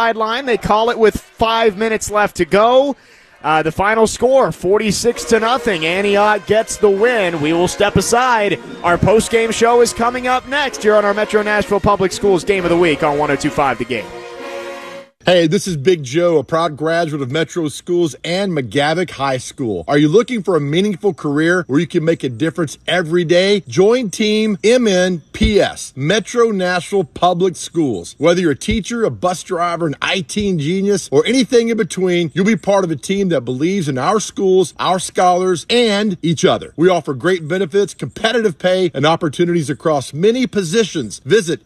sideline. They call it with 5 minutes left to go. The final score, 46-0. Antioch gets the win. We will step aside. Our post-game show is coming up next here on our Metro Nashville Public Schools Game of the Week on 102.5 The Game. Hey, this is Big Joe, a proud graduate of Metro Schools and McGavick High School. Are you looking for a meaningful career where you can make a difference every day? Join Team MNPS, Metro Nashville Public Schools. Whether you're a teacher, a bus driver, an IT genius, or anything in between, you'll be part of a team that believes in our schools, our scholars, and each other. We offer great benefits, competitive pay, and opportunities across many positions. Visit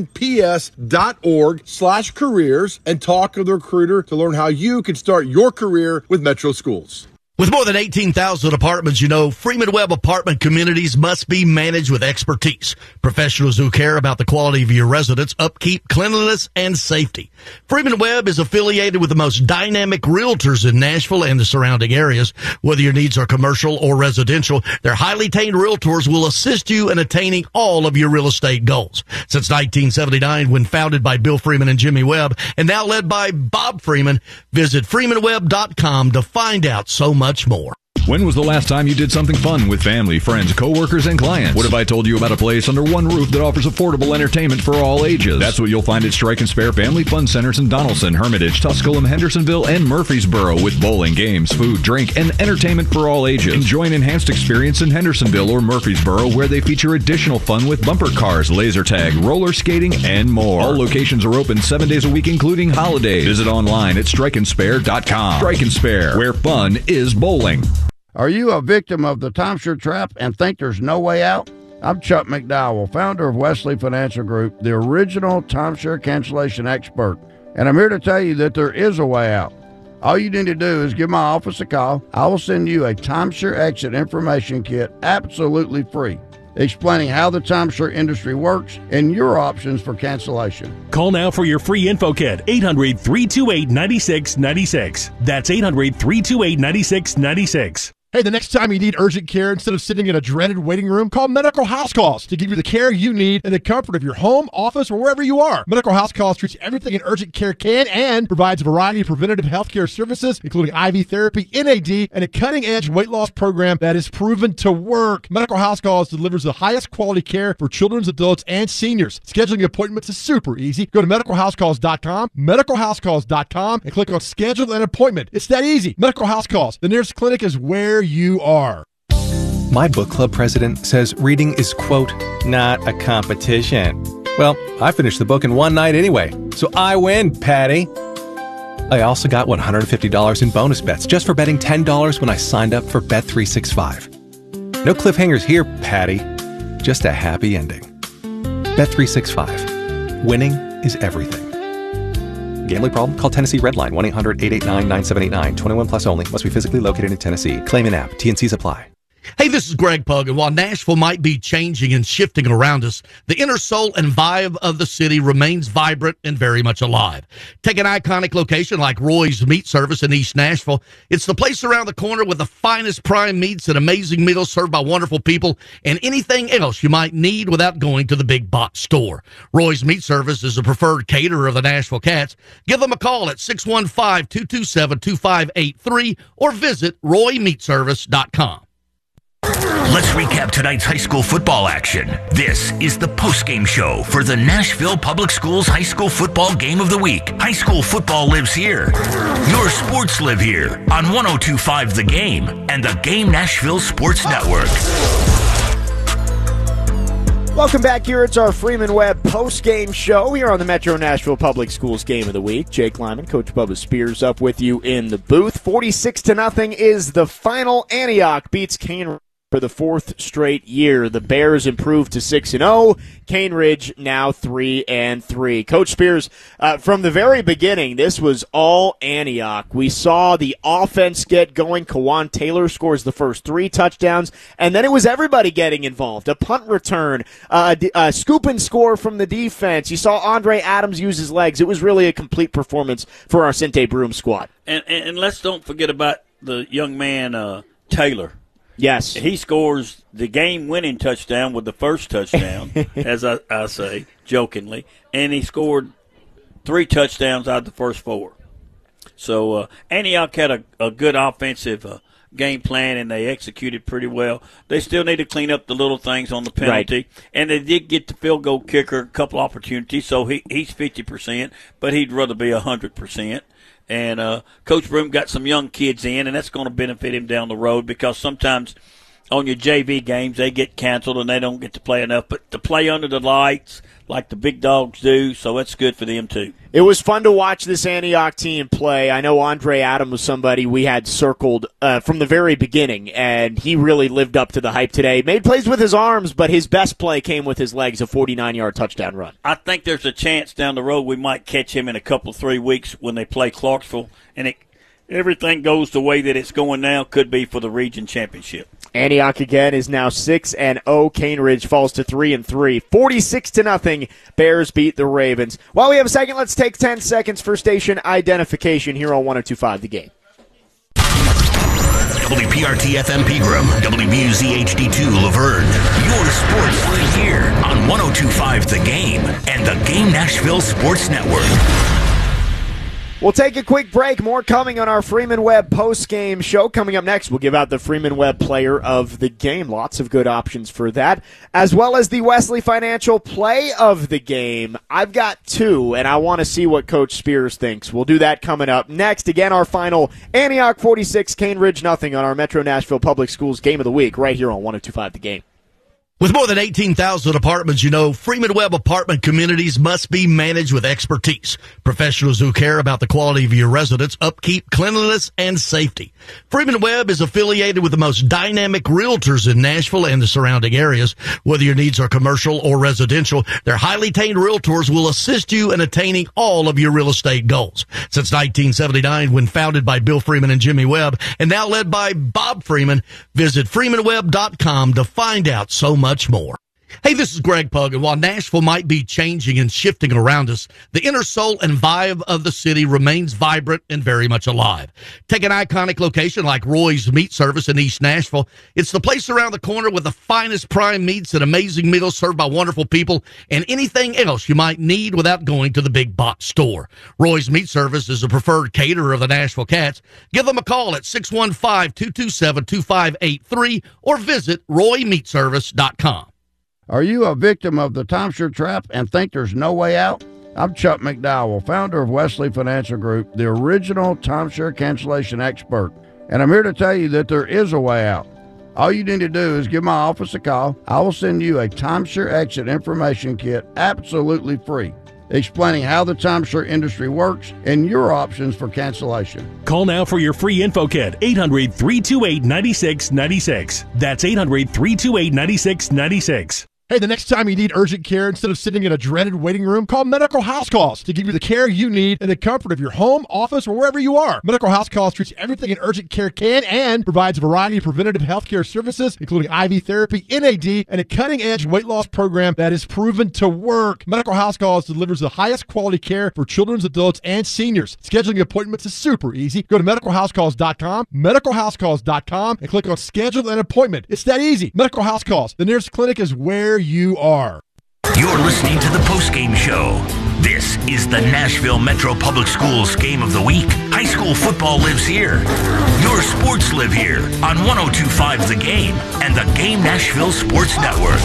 mnps.org/careers and talk with a recruiter to learn how you can start your career with Metro Schools. With more than 18,000 apartments, you know, Freeman Webb apartment communities must be managed with expertise. Professionals who care about the quality of your residence, upkeep, cleanliness, and safety. Freeman Webb is affiliated with the most dynamic realtors in Nashville and the surrounding areas. Whether your needs are commercial or residential, their highly trained realtors will assist you in attaining all of your real estate goals. Since 1979, when founded by Bill Freeman and Jimmy Webb, and now led by Bob Freeman, visit freemanwebb.com to find out so much more. When was the last time you did something fun with family, friends, coworkers, and clients? What if I told you about a place under one roof that offers affordable entertainment for all ages? That's what you'll find at Strike and Spare Family Fun Centers in Donaldson, Hermitage, Tusculum, Hendersonville, and Murfreesboro, with bowling, games, food, drink, and entertainment for all ages. Enjoy an enhanced experience in Hendersonville or Murfreesboro, where they feature additional fun with bumper cars, laser tag, roller skating, and more. All locations are open 7 days a week, including holidays. Visit online at strikeandspare.com. Strike and Spare, where fun is bowling. Are you a victim of the timeshare trap and think there's no way out? I'm Chuck McDowell, founder of Wesley Financial Group, the original timeshare cancellation expert. And I'm here to tell you that there is a way out. All you need to do is give my office a call. I will send you a timeshare exit information kit absolutely free, explaining how the timeshare industry works and your options for cancellation. Call now for your free info kit, 800-328-9696. That's 800-328-9696. Hey, the next time you need urgent care, instead of sitting in a dreaded waiting room, call Medical House Calls to give you the care you need in the comfort of your home, office, or wherever you are. Medical House Calls treats everything an urgent care can and provides a variety of preventative healthcare services, including IV therapy, NAD, and a cutting-edge weight loss program that is proven to work. Medical House Calls delivers the highest quality care for children, adults, and seniors. Scheduling appointments is super easy. Go to medicalhousecalls.com, medicalhousecalls.com, and click on Schedule an Appointment. It's that easy. Medical House Calls. The nearest clinic is where you are. My book club president says reading is, quote, not a competition. Well, I finished the book in one night anyway, so I win, Patty. I also got $150 in bonus bets just for betting $10 when I signed up for Bet365. No cliffhangers here, Patty. Just a happy ending. Bet365. Winning is everything. Gambling problem? Call Tennessee Redline 1-800-889-9789. 21 plus only. Must be physically located in Tennessee. Claim in app. T&Cs apply. Hey, this is Greg Pug, and while Nashville might be changing and shifting around us, the inner soul and vibe of the city remains vibrant and very much alive. Take an iconic location like Roy's Meat Service in East Nashville. It's the place around the corner with the finest prime meats and amazing meals served by wonderful people and anything else you might need without going to the big box store. Roy's Meat Service is a preferred caterer of the Nashville Cats. Give them a call at 615-227-2583 or visit roymeatservice.com. Let's recap tonight's high school football action. This is the postgame show for the Nashville Public Schools High School Football Game of the Week. High school football lives here. Your sports live here on 102.5 The Game and the Game Nashville Sports Network. Welcome back here. It's our Freeman Webb post-game show here on the Metro Nashville Public Schools Game of the Week. Jake Lyman, Coach Bubba Spears up with you in the booth. 46-0 is the final. Antioch beats Cane for the fourth straight year. The Bears improved to 6-0. Cane Ridge now 3-3. Coach Spears, from the very beginning, this was all Antioch. We saw the offense get going. Kawan Taylor scores the first 3 touchdowns, and then it was everybody getting involved. A punt return, a scoop and score from the defense. You saw Andre Adams use his legs. It was really a complete performance for our Sente Broom squad. And let's don't forget about the young man, Taylor. Yes. He scores the game-winning touchdown with the first touchdown, as I say, jokingly. And he scored 3 touchdowns out of the first 4. So Antioch had a good offensive game plan, and they executed pretty well. They still need to clean up the little things on the penalty. Right. And they did get the field goal kicker a couple opportunities, so he's 50%, but he'd rather be 100%. And Coach Broom got some young kids in, and that's going to benefit him down the road, because sometimes on your JV games they get canceled and they don't get to play enough. But to play under the lights like the big dogs do, so that's good for them too. It was fun to watch this Antioch team play. I know Andre Adam was somebody we had circled from the very beginning, and he really lived up to the hype today. Made plays with his arms, but his best play came with his legs, a 49-yard touchdown run. I think there's a chance down the road we might catch him in a couple, 3 weeks when they play Clarksville, and everything goes the way that it's going now, could be for the region championship. Antioch again is now 6-0. Cane Ridge falls to 3-3. 46-0. Bears beat the Ravens. While we have a second, let's take 10 seconds for station identification here on 102.5 The Game. WPRT FM Pegram, WBUZ HD2 Laverne. Your sports live here on 102.5 The Game and the Game Nashville Sports Network. We'll take a quick break. More coming on our Freeman Webb post-game show. Coming up next, we'll give out the Freeman Webb Player of the Game. Lots of good options for that. As well as the Wesley Financial Play of the Game. I've got 2, and I want to see what Coach Spears thinks. We'll do that coming up next. Again, our final Antioch 46, Cane Ridge nothing on our Metro Nashville Public Schools Game of the Week right here on 102.5 The Game. With more than 18,000 apartments, Freeman Webb apartment communities must be managed with expertise. Professionals who care about the quality of your residence, upkeep, cleanliness, and safety. Freeman Webb is affiliated with the most dynamic realtors in Nashville and the surrounding areas. Whether your needs are commercial or residential, their highly trained realtors will assist you in attaining all of your real estate goals. Since 1979, when founded by Bill Freeman and Jimmy Webb, and now led by Bob Freeman, visit freemanwebb.com to find out so much more. Hey, this is Greg Pug, and while Nashville might be changing and shifting around us, the inner soul and vibe of the city remains vibrant and very much alive. Take an iconic location like Roy's Meat Service in East Nashville. It's the place around the corner with the finest prime meats and amazing meals served by wonderful people and anything else you might need without going to the big box store. Roy's Meat Service is a preferred caterer of the Nashville Cats. Give them a call at 615-227-2583 or visit roymeatservice.com. Are you a victim of the timeshare trap and think there's no way out? I'm Chuck McDowell, founder of Wesley Financial Group, the original timeshare cancellation expert. And I'm here to tell you that there is a way out. All you need to do is give my office a call. I will send you a timeshare exit information kit absolutely free, explaining how the timeshare industry works and your options for cancellation. Call now for your free info kit, 800-328-9696. That's 800-328-9696. Hey, the next time you need urgent care, instead of sitting in a dreaded waiting room, call Medical House Calls to give you the care you need in the comfort of your home, office, or wherever you are. Medical House Calls treats everything an urgent care can and provides a variety of preventative health care services, including IV therapy, NAD, and a cutting-edge weight loss program that is proven to work. Medical House Calls delivers the highest quality care for children, adults, and seniors. Scheduling appointments is super easy. Go to medicalhousecalls.com, medicalhousecalls.com, and click on Schedule an Appointment. It's that easy. Medical House Calls. The nearest clinic is where you are. You're listening to the postgame show. This is the Nashville Metro Public Schools Game of the Week. High school football lives here. Your sports live here on 102.5 The Game and the Game Nashville Sports Network.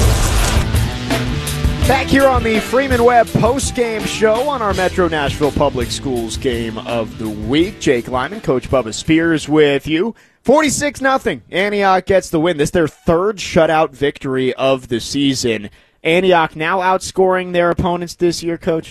Back here on the Freeman Webb post-game show on our Metro Nashville Public Schools Game of the Week. Jake Lyman, Coach Bubba Spears with you. 46-0. Antioch gets the win. This is their third shutout victory of the season. Antioch now outscoring their opponents this year, Coach,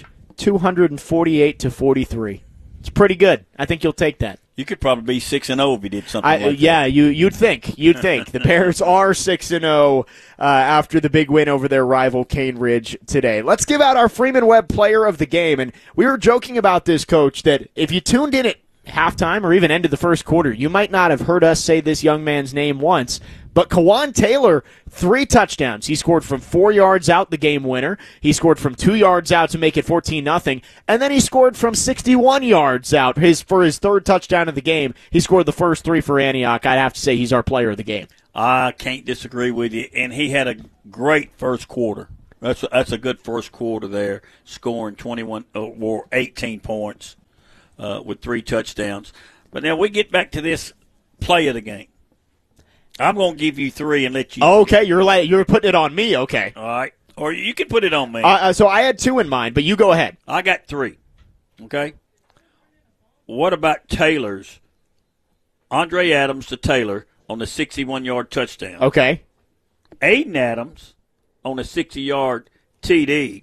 248-43. It's pretty good. I think you'll take that. You could probably be 6-0 if you did something like that. Yeah, you'd think. You'd think. The Bears are 6-0 after the big win over their rival Cane Ridge today. Let's give out our Freeman Webb Player of the Game. And we were joking about this, Coach, that if you tuned in at halftime or even ended the first quarter, you might not have heard us say this young man's name once. But Kawan Taylor, 3 touchdowns. He scored from 4 yards out, the game winner. He scored from 2 yards out to make it 14-0. And then he scored from 61 yards out for his third touchdown of the game. He scored the first 3 for Antioch. I'd have to say he's our player of the game. I can't disagree with you. And he had a great first quarter. That's a good first quarter there, scoring 18 points with 3 touchdowns. But now we get back to this play of the game. I'm going to give you 3 and let you. Okay, you're putting it on me. Okay, all right, or you can put it on me. So I had 2 in mind, but you go ahead. I got 3. Okay. What about Taylor's? Andre Adams to Taylor on the 61-yard touchdown. Okay. Aiden Adams on a 60-yard TD.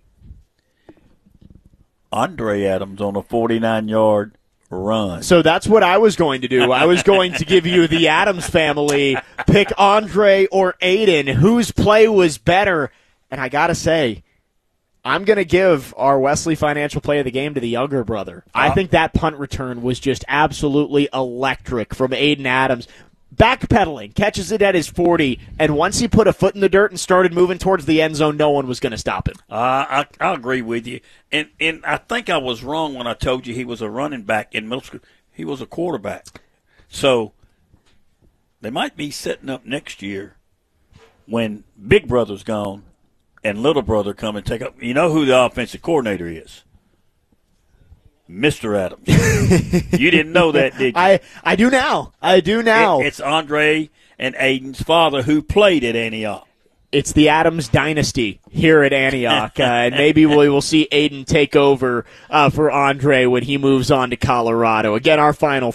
Andre Adams on a 49-yard run. So that's what I was going to do. I was going to give you the Adams family. Pick Andre or Aiden. Whose play was better? And I got to say, I'm going to give our Wesley Financial play of the game to the younger brother. I think that punt return was just absolutely electric from Aiden Adams. Backpedaling, catches it at his 40, and once he put a foot in the dirt and started moving towards the end zone, no one was going to stop him. I agree with you. And I think I was wrong when I told you he was a running back in middle school. He was a quarterback. So they might be setting up next year when big brother's gone and little brother come and take up. You know who the offensive coordinator is? Mr. Adams. You didn't know that, did you? I do now. It's Andre and Aiden's father who played at Antioch. It's the Adams dynasty here at Antioch. And maybe we will see Aiden take over for Andre when he moves on to Colorado. Again, our final,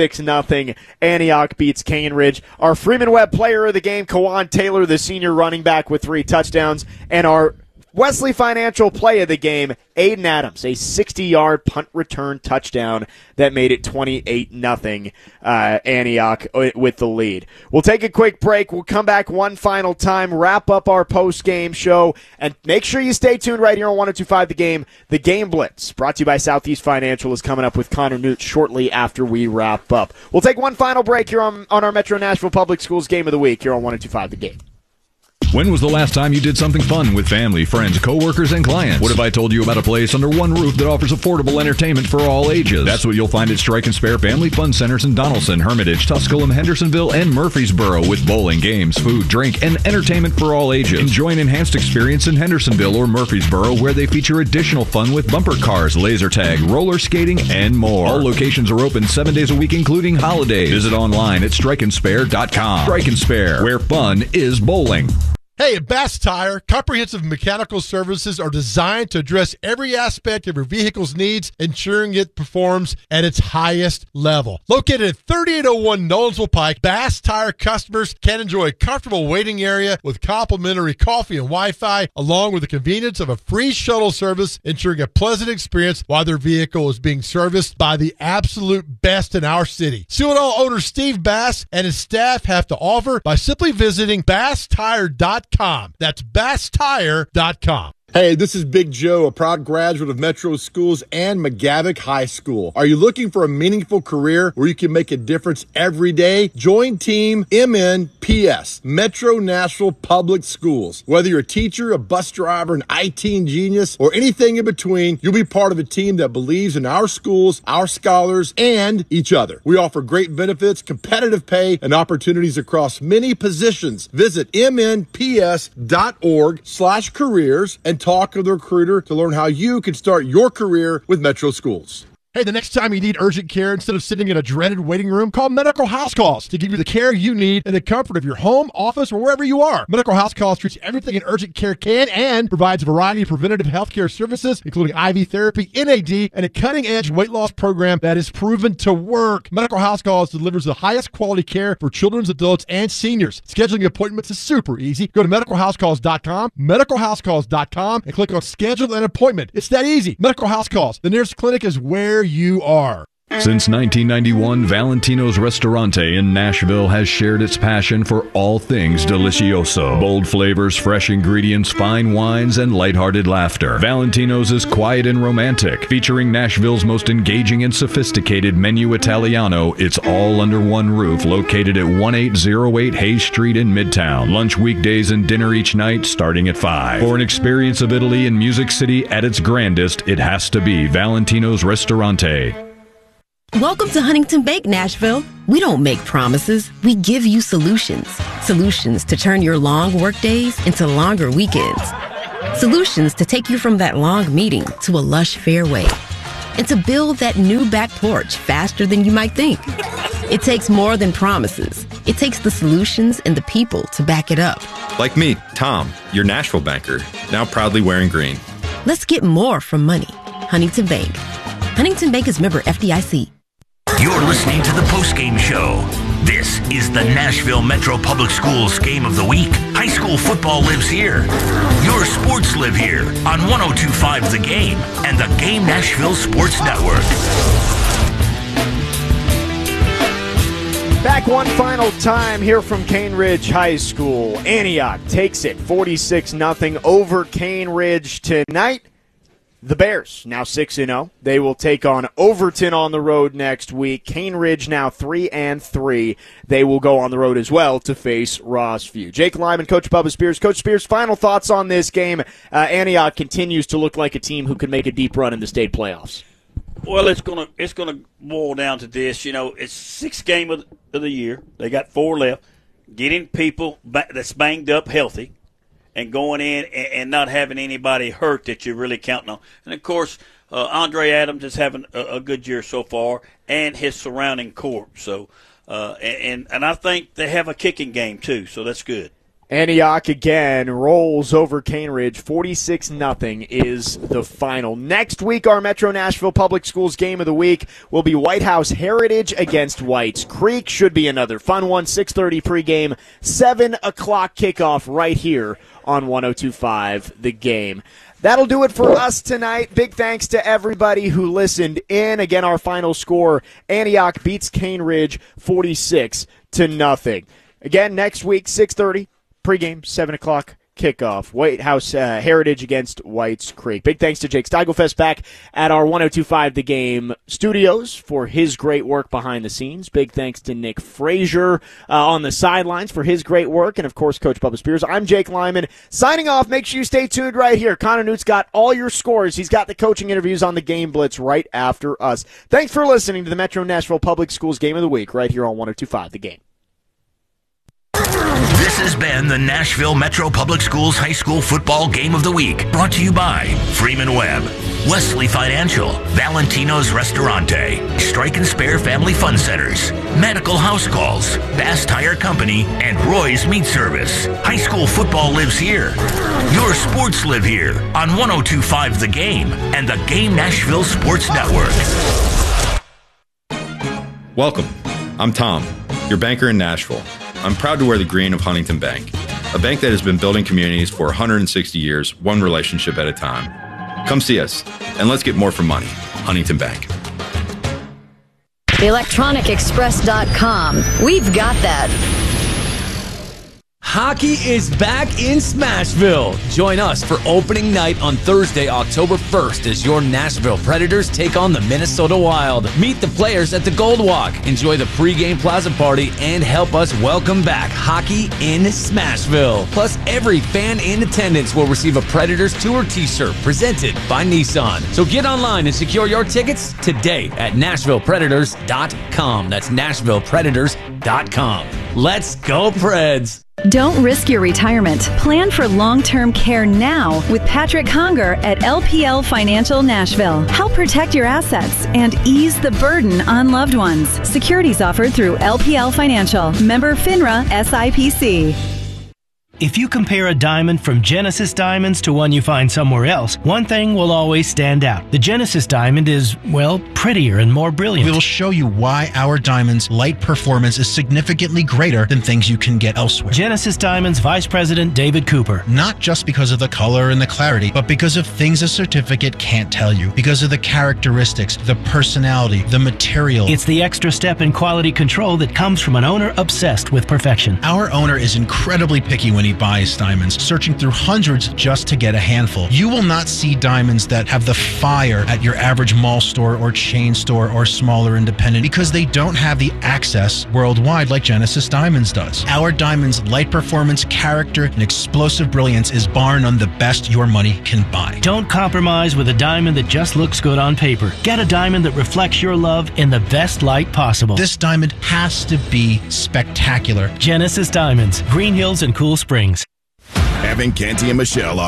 46-0. Antioch beats Cambridge. Our Freeman Webb player of the game, Kawan Taylor, the senior running back with 3 touchdowns. And our Wesley Financial play of the game, Aiden Adams, a 60-yard punt return touchdown that made it 28-0 Antioch with the lead. We'll take a quick break. We'll come back one final time, wrap up our post-game show, and make sure you stay tuned right here on 102.5 The Game. The Game Blitz, brought to you by Southeast Financial, is coming up with Connor Newt shortly after we wrap up. We'll take one final break here on our Metro Nashville Public Schools Game of the Week here on 102.5 The Game. When was the last time you did something fun with family, friends, coworkers, and clients? What if I told you about a place under one roof that offers affordable entertainment for all ages? That's what you'll find at Strike and Spare Family Fun Centers in Donaldson, Hermitage, Tusculum, Hendersonville, and Murfreesboro, with bowling, games, food, drink, and entertainment for all ages. Enjoy an enhanced experience in Hendersonville or Murfreesboro, where they feature additional fun with bumper cars, laser tag, roller skating, and more. All locations are open 7 days a week, including holidays. Visit online at strikeandspare.com. Strike and Spare, where fun is bowling. Hey, at Bass Tire, comprehensive mechanical services are designed to address every aspect of your vehicle's needs, ensuring it performs at its highest level. Located at 3801 Nolensville Pike, Bass Tire customers can enjoy a comfortable waiting area with complimentary coffee and Wi-Fi, along with the convenience of a free shuttle service, ensuring a pleasant experience while their vehicle is being serviced by the absolute best in our city. See what all owner Steve Bass and his staff have to offer by simply visiting BassTire.com. That's BassTire.com. Hey, this is Big Joe, a proud graduate of Metro Schools and McGavick High School. Are you looking for a meaningful career where you can make a difference every day? Join Team MNPS, Metro Nashville Public Schools. Whether you're a teacher, a bus driver, an IT genius, or anything in between, you'll be part of a team that believes in our schools, our scholars, and each other. We offer great benefits, competitive pay, and opportunities across many positions. Visit mnps.org/careers and talk with a recruiter to learn how you can start your career with Metro Schools. Hey, the next time you need urgent care, instead of sitting in a dreaded waiting room, call Medical House Calls to give you the care you need in the comfort of your home, office, or wherever you are. Medical House Calls treats everything an urgent care can and provides a variety of preventative health care services, including IV therapy, NAD, and a cutting-edge weight loss program that is proven to work. Medical House Calls delivers the highest quality care for children, adults, and seniors. Scheduling appointments is super easy. Go to medicalhousecalls.com, medicalhousecalls.com, and click on Schedule an Appointment. It's that easy. Medical House Calls. The nearest clinic is where you are. Since 1991, Valentino's Ristorante in Nashville has shared its passion for all things delicioso. Bold flavors, fresh ingredients, fine wines, and lighthearted laughter. Valentino's is quiet and romantic, featuring Nashville's most engaging and sophisticated menu Italiano. It's all under one roof, located at 1808 Hayes Street in Midtown. Lunch weekdays and dinner each night starting at 5. For an experience of Italy and Music City at its grandest, it has to be Valentino's Ristorante. Welcome to Huntington Bank, Nashville. We don't make promises. We give you solutions. Solutions to turn your long work days into longer weekends. Solutions to take you from that long meeting to a lush fairway. And to build that new back porch faster than you might think. It takes more than promises. It takes the solutions and the people to back it up. Like me, Tom, your Nashville banker, now proudly wearing green. Let's get more from money. Huntington Bank. Huntington Bank is member FDIC. You're listening to the postgame show. This is the Nashville Metro Public Schools Game of the Week. High school football lives here. Your sports live here on 102.5 The Game and the Game Nashville Sports Network. Back one final time here from Cane Ridge High School. Antioch takes it 46-0 over Cane Ridge tonight. The Bears, now 6-0. They will take on Overton on the road next week. Cane Ridge now 3-3. They will go on the road as well to face Rossview. Jake Lyman, Coach Bubba Spears. Coach Spears, final thoughts on this game. Antioch continues to look like a team who could make a deep run in the state playoffs. Well, it's gonna boil down to this. You know, it's sixth game of the year. They got 4 left. Getting people that's banged up healthy. And going in and not having anybody hurt that you're really counting on. And, of course, Andre Adams is having a good year so far and his surrounding court. So, and I think they have a kicking game, too, so that's good. Antioch again rolls over Cane Ridge. 46-0 is the final. Next week, our Metro Nashville Public Schools Game of the Week will be White House Heritage against Whites Creek. Should be another fun one. 6:30 pregame, 7 o'clock kickoff right here on 102.5 The Game. That'll do it for us tonight. Big thanks to everybody who listened in. Again, our final score, Antioch beats Cane Ridge 46-0. Again, next week, 6:30. Pregame, 7 o'clock kickoff. White House Heritage against Whites Creek. Big thanks to Jake Steigelfest back at our 102.5 The Game studios for his great work behind the scenes. Big thanks to Nick Frazier on the sidelines for his great work. And, of course, Coach Bubba Spears. I'm Jake Lyman. Signing off. Make sure you stay tuned right here. Connor Newt's got all your scores. He's got the coaching interviews on the Game Blitz right after us. Thanks for listening to the Metro Nashville Public Schools Game of the Week right here on 102.5 The Game. This has been the Nashville Metro Public Schools High School Football Game of the Week, brought to you by Freeman Webb, Wesley Financial, Valentino's Restaurante, Strike and Spare Family Fun Centers, Medical House Calls, Bass Tire Company, and Roy's Meat Service. High school football lives here. Your sports live here on 102.5 The Game and the Game Nashville Sports Network. Welcome. I'm Tom, your banker in Nashville. I'm proud to wear the green of Huntington Bank, a bank that has been building communities for 160 years, one relationship at a time. Come see us, and let's get more for money. Huntington Bank. ElectronicExpress.com. We've got that. Hockey is back in Smashville. Join us for opening night on Thursday, October 1st as your Nashville Predators take on the Minnesota Wild. Meet the players at the Gold Walk, enjoy the pregame plaza party, and help us welcome back hockey in Smashville. Plus, every fan in attendance will receive a Predators Tour t-shirt presented by Nissan. So get online and secure your tickets today at NashvillePredators.com. That's NashvillePredators.com. Let's go, Preds! Don't risk your retirement. Plan for long-term care now with Patrick Conger at LPL Financial Nashville. Help protect your assets and ease the burden on loved ones. Securities offered through LPL Financial. Member FINRA SIPC. If you compare a diamond from Genesis Diamonds to one you find somewhere else, one thing will always stand out. The Genesis diamond is, well, prettier and more brilliant. We will show you why our diamond's light performance is significantly greater than things you can get elsewhere. Genesis Diamonds Vice President David Cooper. Not just because of the color and the clarity, but because of things a certificate can't tell you. Because of the characteristics, the personality, the material. It's the extra step in quality control that comes from an owner obsessed with perfection. Our owner is incredibly picky when he buys diamonds, searching through hundreds just to get a handful. You will not see diamonds that have the fire at your average mall store or chain store or smaller independent because they don't have the access worldwide like Genesis Diamonds does. Our diamond's light performance, character, and explosive brilliance is bar none the best your money can buy. Don't compromise with a diamond that just looks good on paper. Get a diamond that reflects your love in the best light possible. This diamond has to be spectacular. Genesis Diamonds, Green Hills and Cool Springs. Evan, Canty, and Michelle are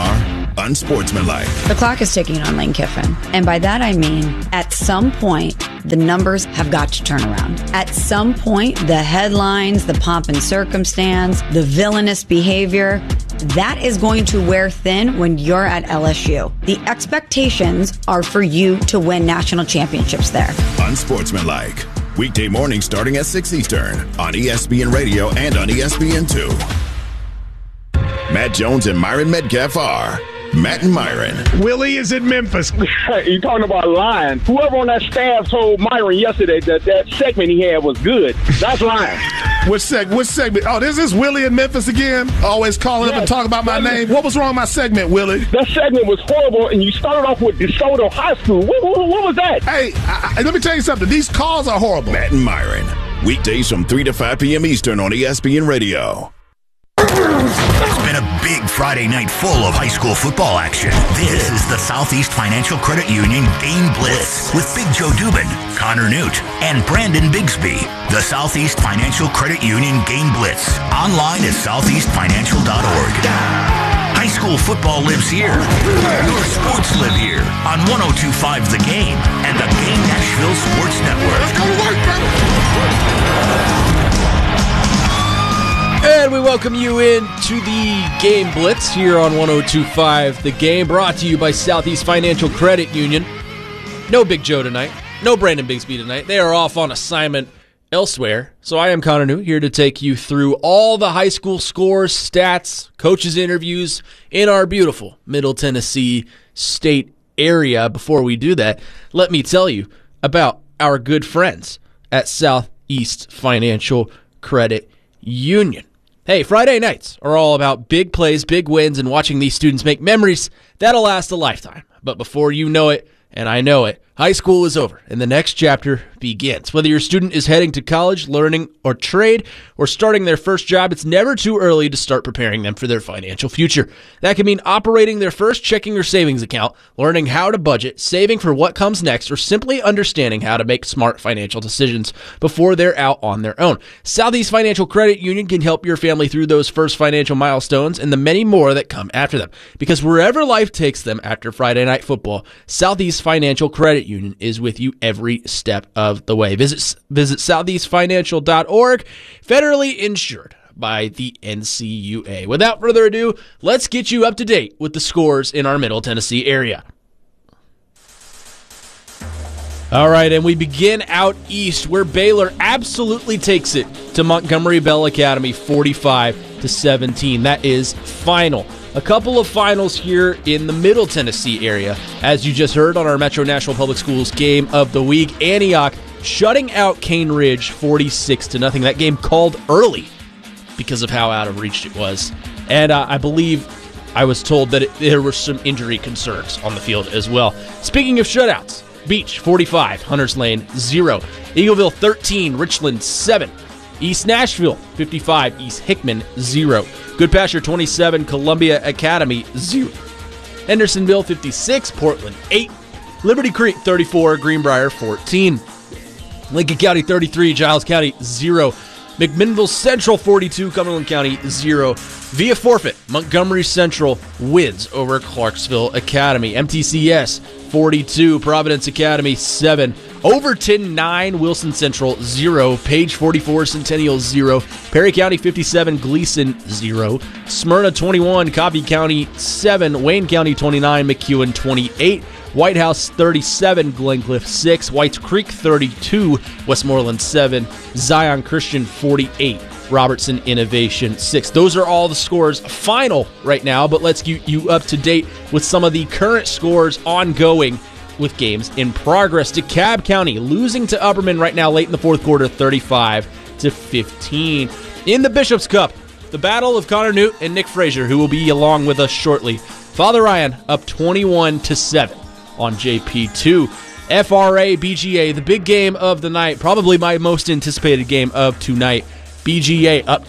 unsportsmanlike. The clock is ticking on Lane Kiffin. And by that I mean, at some point, the numbers have got to turn around. At some point, the headlines, the pomp and circumstance, the villainous behavior, that is going to wear thin when you're at LSU. The expectations are for you to win national championships there. Unsportsmanlike. Weekday morning starting at 6 Eastern on ESPN Radio and on ESPN2. Matt Jones and Myron Metcalf are Matt and Myron. Willie is in Memphis. You talking about lying. Whoever on that staff told Myron yesterday that segment he had was good. That's lying. Which segment? Oh, this is Willie in Memphis again? Always calling up and talking about my name. What was wrong with my segment, Willie? That segment was horrible, and you started off with DeSoto High School. What was that? Hey, let me tell you something. These calls are horrible. Matt and Myron. Weekdays from 3 to 5 p.m. Eastern on ESPN Radio. It's been a big Friday night full of high school football action. This is the Southeast Financial Credit Union Game Blitz with Big Joe Dubin, Connor Newt, and Brandon Bigsby. The Southeast Financial Credit Union Game Blitz. Online at southeastfinancial.org. High school football lives here. Your sports live here on 102.5 The Game and the Game Nashville Sports Network. Let's go to work, brother. And we welcome you into the Game Blitz here on 102.5 The Game, brought to you by Southeast Financial Credit Union. No Big Joe tonight. No Brandon Bigsby tonight. They are off on assignment elsewhere. So I am Connor Newt, here to take you through all the high school scores, stats, coaches' interviews in our beautiful Middle Tennessee state area. Before we do that, let me tell you about our good friends at Southeast Financial Credit Union. Hey, Friday nights are all about big plays, big wins, and watching these students make memories that'll last a lifetime. But before you know it, and I know it, high school is over, and the next chapter begins. Whether your student is heading to college, learning, or trade, or starting their first job, it's never too early to start preparing them for their financial future. That can mean operating their first checking or savings account, learning how to budget, saving for what comes next, or simply understanding how to make smart financial decisions before they're out on their own. Southeast Financial Credit Union can help your family through those first financial milestones and the many more that come after them. Because wherever life takes them after Friday night football, Southeast Financial Credit Union is with you every step of the way. Visit southeastfinancial.org, federally insured by the NCUA. Without further ado, let's get you up to date with the scores in our Middle Tennessee area. All right, and we begin out east where Baylor absolutely takes it to Montgomery Bell Academy 45-17. That is final. A couple of finals here in the Middle Tennessee area. As you just heard on our Metro Nashville Public Schools Game of the Week, Antioch shutting out Cane Ridge 46-0. That game called early because of how out of reach it was. And I believe I was told that there were some injury concerns on the field as well. Speaking of shutouts, Beach 45, Hunters Lane 0. Eagleville 13, Richland 7. East Nashville 55, East Hickman 0. Goodpasture 27, Columbia Academy 0. Hendersonville 56, Portland 8. Liberty Creek 34, Greenbrier 14. Lincoln County 33, Giles County 0. McMinnville Central 42, Cumberland County 0. Via forfeit, Montgomery Central wins over Clarksville Academy. MTCS 42, Providence Academy 7. Overton 9, Wilson Central 0. Page 44, Centennial 0. Perry County 57, Gleason 0. Smyrna 21, Coffee County 7. Wayne County 29, McEwen 28. White House 37, Glencliff 6. Whites Creek 32, Westmoreland 7. Zion Christian 48. Robertson Innovation 6. Those are all the scores final right now, but let's get you up to date with some of the current scores ongoing with games in progress. DeKalb County losing to Upperman right now late in the fourth quarter, 35-15. In the Bishop's Cup, the battle of Connor Newt and Nick Frazier, who will be along with us shortly. Father Ryan up 21-7 on JP2. FRA BGA, the big game of the night, probably my most anticipated game of tonight. BGA up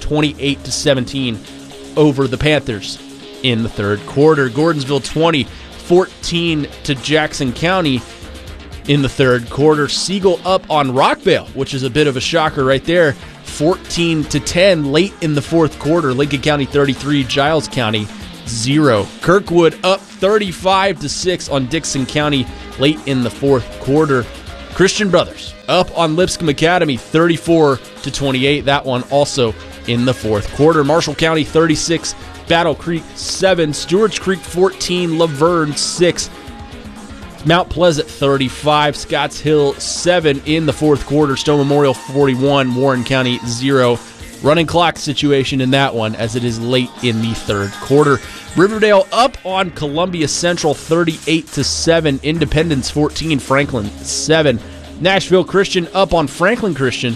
28-17 over the Panthers in the third quarter. Gordonsville 20-14 to Jackson County in the third quarter. Siegel up on Rockvale, which is a bit of a shocker right there, 14-10 late in the fourth quarter. Lincoln County 33, Giles County 0. Kirkwood up 35-6 on Dixon County late in the fourth quarter. Christian Brothers up on Lipscomb Academy 34-28. That one also in the fourth quarter. Marshall County 36, Battle Creek 7, Stewart's Creek 14, Laverne 6. Mount Pleasant 35, Scotts Hill 7 in the fourth quarter. Stone Memorial 41, Warren County 0. Running clock situation in that one as it is late in the third quarter. Riverdale up on Columbia Central 38-7. Independence 14, Franklin 7. Nashville Christian up on Franklin Christian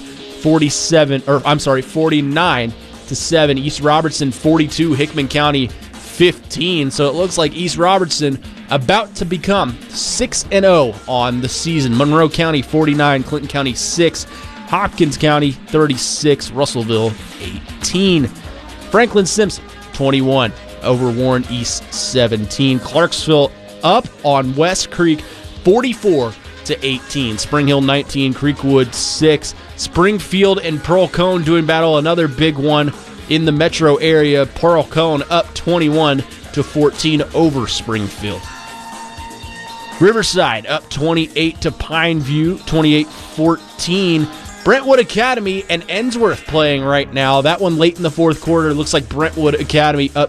49-7. East Robertson 42, Hickman County 15. So it looks like East Robertson about to become 6-0 on the season. Monroe County 49, Clinton County 6, Hopkins County 36, Russellville 18. Franklin Simpson 21 over Warren East 17. Clarksville up on West Creek 44-18. Spring Hill 19, Creekwood 6. Springfield and Pearl Cone doing battle, another big one in the metro area. Pearl Cone up 21-14 over Springfield. Riverside up 28 to Pineview, 28-14. Brentwood Academy and Ensworth playing right now. That one late in the fourth quarter. Looks like Brentwood Academy up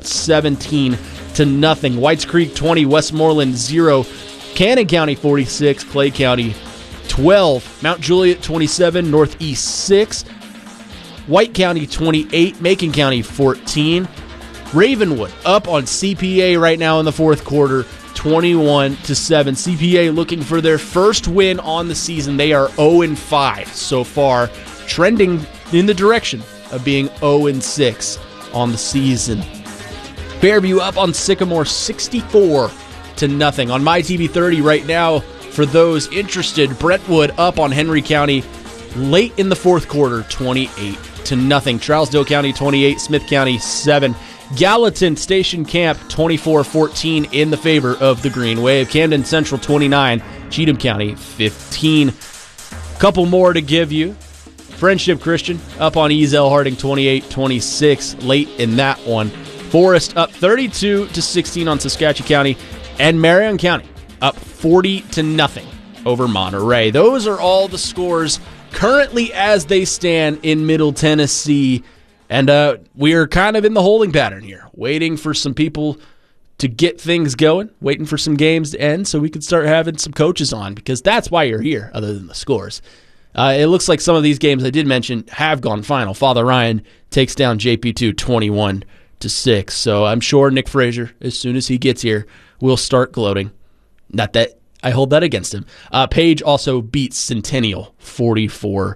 17-0. Whites Creek 20, Westmoreland 0. Cannon County 46, Clay County 12. Mount Juliet 27, Northeast 6. White County 28, Macon County 14. Ravenwood up on CPA right now in the fourth quarter, 21-7. CPA looking for their first win on the season. They are 0-5 so far, trending in the direction of being 0-6 on the season. Fairview up on Sycamore 64-0 on MyTV 30 right now. For those interested, Brentwood up on Henry County late in the fourth quarter, 28-0. Trousdale County 28, Smith County 7. Gallatin Station Camp 24-14 in the favor of the Green Wave. Camden Central 29, Cheatham County 15. Couple more to give you. Friendship Christian up on Easel Harding 28-26 late in that one. Forest up 32-16 on Saskatchewan County. And Marion County up 40-0 over Monterey. Those are all the scores currently as they stand in Middle Tennessee. And we are kind of in the holding pattern here, waiting for some people to get things going, waiting for some games to end so we can start having some coaches on, because that's why you're here, other than the scores. It looks like some of these games I did mention have gone final. Father Ryan takes down JP2 21-6. So I'm sure Nick Frazier, as soon as he gets here, will start gloating. Not that I hold that against him. Page also beats Centennial 44-0.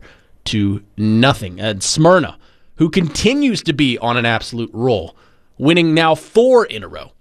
And Smyrna, who continues to be on an absolute roll, winning now 4 in a row,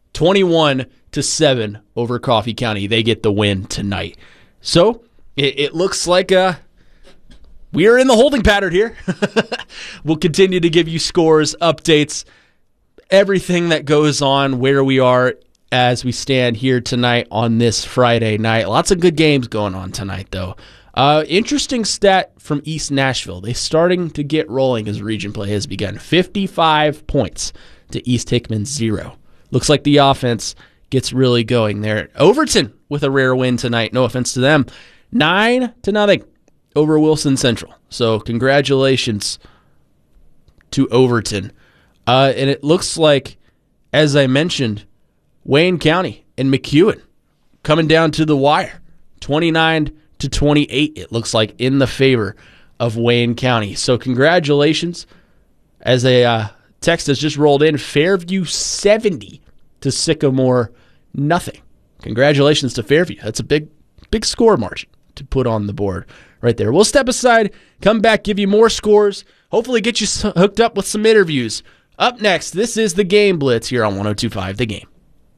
21-7 over Coffee County. They get the win tonight. So it looks like we are in the holding pattern here. We'll continue to give you scores, updates, everything that goes on, where we are as we stand here tonight on this Friday night. Lots of good games going on tonight, though. Interesting stat from East Nashville. They're starting to get rolling as region play has begun. 55 points to East Hickman 0. Looks like the offense gets really going there. Overton with a rare win tonight. No offense to them. 9-0 over Wilson Central. So congratulations to Overton. And it looks like, as I mentioned, Wayne County and McEwen coming down to the wire. 29-28, it looks like, in the favor of Wayne County. So congratulations. As a text has just rolled in, Fairview 70 to Sycamore 0. Congratulations to Fairview. That's a big score margin to put on the board right there. We'll step aside, come back, give you more scores, hopefully get you hooked up with some interviews. Up next, this is the Game Blitz here on 102.5 The Game.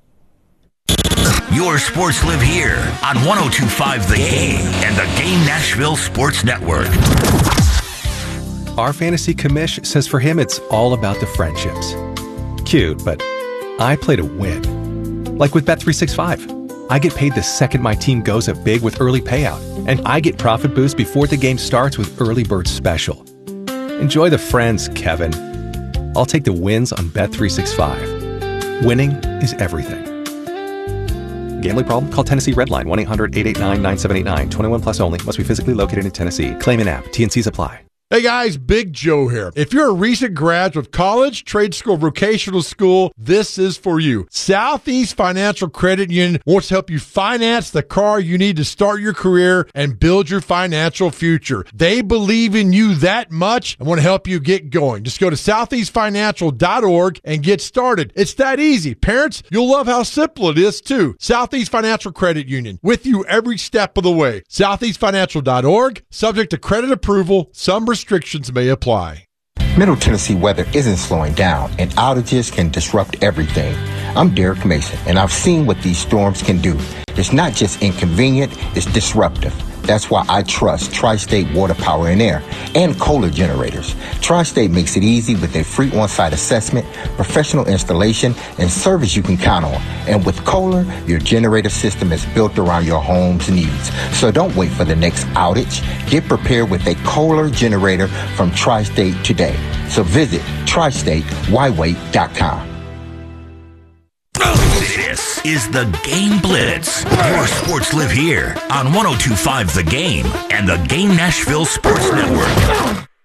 Your sports live here on 102.5 The Game and the Game Nashville Sports Network. Our fantasy commish says for him it's all about the friendships. Cute, but I play to win. Like with Bet365. I get paid the second my team goes up big with early payout, and I get profit boost before the game starts with Early Bird Special. Enjoy the friends, Kevin. I'll take the wins on Bet365. Winning is everything. Gambling problem? Call Tennessee Redline 1-800-889-9789. 21 plus only. Must be physically located in Tennessee. Claim in app. T&Cs apply. Hey guys, Big Joe here. If you're a recent graduate of college, trade school, vocational school, this is for you. Southeast Financial Credit Union wants to help you finance the car you need to start your career and build your financial future. They believe in you that much and want to help you get going. Just go to southeastfinancial.org and get started. It's that easy. Parents, you'll love how simple it is too. Southeast Financial Credit Union, with you every step of the way. Southeastfinancial.org, subject to credit approval. Some restrictions may apply. Middle Tennessee weather isn't slowing down, and outages can disrupt everything. I'm Derek Mason, and I've seen what these storms can do. It's not just inconvenient, it's disruptive. That's why I trust Tri-State Water, Power, and Air and Kohler generators. Tri-State makes it easy with a free on-site assessment, professional installation, and service you can count on. And with Kohler, your generator system is built around your home's needs. So don't wait for the next outage. Get prepared with a Kohler generator from Tri-State today. So visit tristatewhywait.com. This is the Game Blitz. Your sports live here on 102.5 The Game and the Game Nashville Sports Network.